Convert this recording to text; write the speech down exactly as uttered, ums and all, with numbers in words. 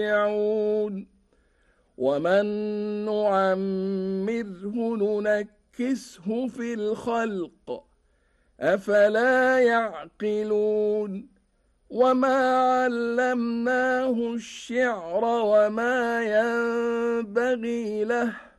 يعون ومن نعمره ننكسه في الخلق أفلا يعقلون وما علمناه الشعر وما ينبغي له